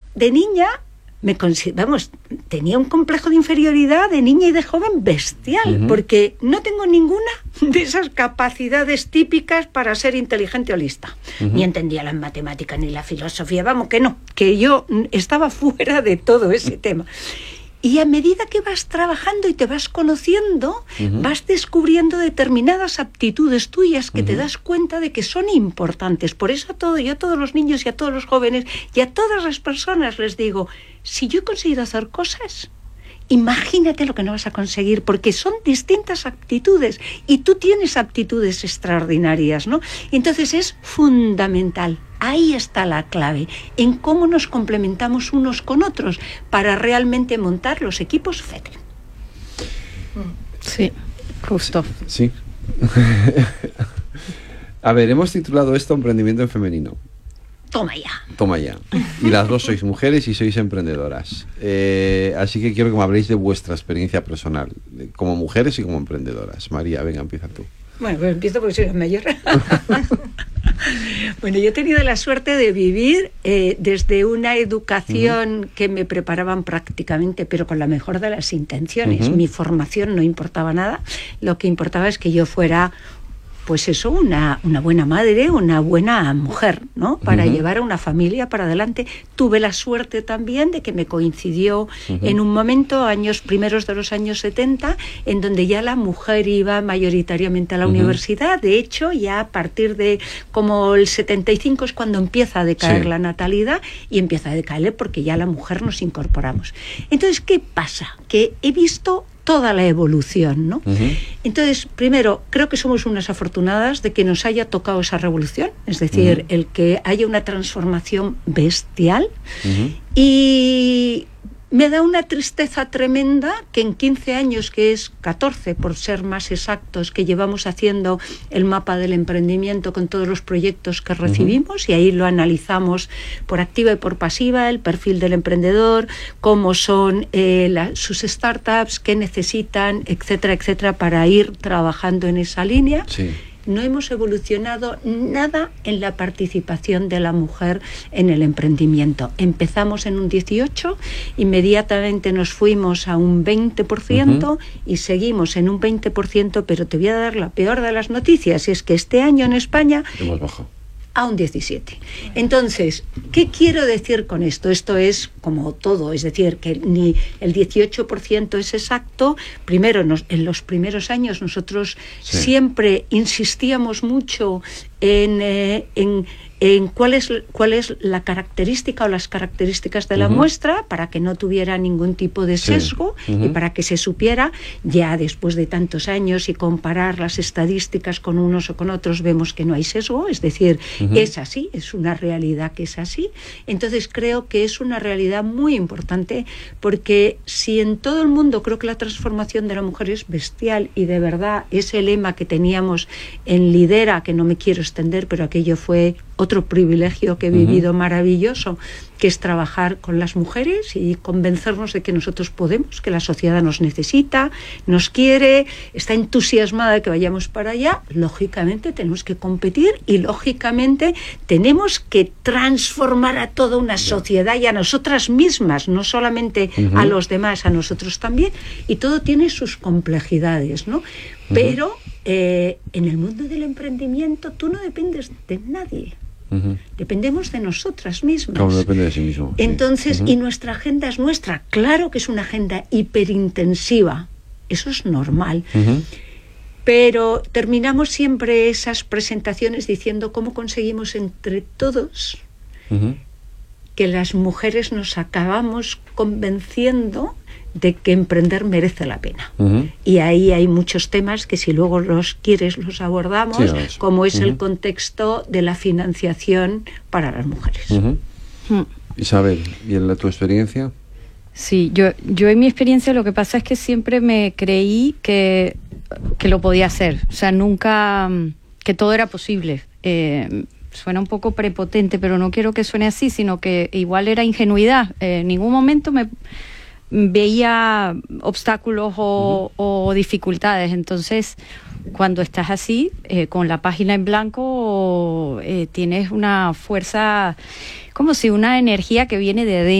de niña tenía un complejo de inferioridad de niña y de joven bestial, porque no tengo ninguna de esas capacidades típicas para ser inteligente o lista. Ni entendía las matemáticas ni la filosofía, que yo estaba fuera de todo ese tema. Y a medida que vas trabajando y te vas conociendo, vas descubriendo determinadas aptitudes tuyas que te das cuenta de que son importantes. Por eso yo a todos los niños y a todos los jóvenes y a todas las personas les digo, si yo he conseguido hacer cosas, imagínate lo que no vas a conseguir, porque son distintas aptitudes y tú tienes aptitudes extraordinarias, ¿no? Entonces es fundamental. Ahí está la clave, en cómo nos complementamos unos con otros para realmente montar los equipos FETE. Sí, justo. Sí. A ver, hemos titulado esto Emprendimiento en Femenino. Toma ya. Toma ya. Y las dos sois mujeres y sois emprendedoras. Así que quiero que me habléis de vuestra experiencia personal, como mujeres y como emprendedoras. María, venga, empieza tú. Bueno, pues empiezo porque soy la mayor. Bueno, yo he tenido la suerte de vivir desde una educación que me preparaban prácticamente, pero con la mejor de las intenciones. Mi formación no importaba nada, lo que importaba es que yo fuera, pues eso, una buena madre, una buena mujer, ¿no? Para llevar a una familia para adelante. Tuve la suerte también de que me coincidió en un momento, primeros de los años 70, en donde ya la mujer iba mayoritariamente a la universidad. De hecho, ya a partir de como el 75 es cuando empieza a decaer la natalidad, y empieza a decaer porque ya la mujer nos incorporamos. Entonces, ¿qué pasa? Que he visto toda la evolución, ¿no? Entonces, primero, creo que somos unas afortunadas de que nos haya tocado esa revolución, es decir, el que haya una transformación bestial, y me da una tristeza tremenda que en 15 años, que es 14 por ser más exactos, que llevamos haciendo el mapa del emprendimiento con todos los proyectos que recibimos, y ahí lo analizamos por activa y por pasiva, el perfil del emprendedor, cómo son sus startups, qué necesitan, etcétera, etcétera, para ir trabajando en esa línea. Sí. No hemos evolucionado nada en la participación de la mujer en el emprendimiento. Empezamos en un 18%, inmediatamente nos fuimos a un 20% y seguimos en un 20%, pero te voy a dar la peor de las noticias, y es que este año en España hemos bajado a un 17%. Entonces, ¿qué quiero decir con esto? Esto es como todo, es decir, que ni el 18% es exacto. Primero, en los primeros años nosotros siempre insistíamos mucho en cuál es la característica o las características de la muestra, para que no tuviera ningún tipo de sesgo y para que se supiera. Ya después de tantos años y comparar las estadísticas con unos o con otros, vemos que no hay sesgo, es decir, es así, es una realidad que es así. Entonces creo que es una realidad muy importante, porque si en todo el mundo creo que la transformación de la mujer es bestial, y de verdad ese lema que teníamos en Lidera, que no me quiero extender, pero aquello fue otro privilegio que he vivido maravilloso, que es trabajar con las mujeres y convencernos de que nosotros podemos, que la sociedad nos necesita, nos quiere, está entusiasmada de que vayamos para allá. Lógicamente tenemos que competir y lógicamente tenemos que transformar a toda una sociedad y a nosotras mismas, no solamente a los demás, a nosotros también, y todo tiene sus complejidades, ¿no? Pero en el mundo del emprendimiento tú no dependes de nadie. Dependemos de nosotras mismas. Cada uno depende de sí mismo. Entonces, y nuestra agenda es nuestra. Claro que es una agenda hiperintensiva. Eso es normal. Pero terminamos siempre esas presentaciones diciendo cómo conseguimos entre todos que las mujeres nos acabamos convenciendo de que emprender merece la pena. Y ahí hay muchos temas que, si luego los quieres, los abordamos, como es el contexto de la financiación para las mujeres. Isabel, ¿y en tu experiencia? Sí, yo en mi experiencia lo que pasa es que siempre me creí que lo podía hacer, o sea, nunca, que todo era posible. Suena un poco prepotente, pero no quiero que suene así, sino que igual era ingenuidad. En ningún momento me veía obstáculos o dificultades. Entonces, cuando estás así, con la página en blanco, tienes una fuerza, como si una energía que viene de adentro.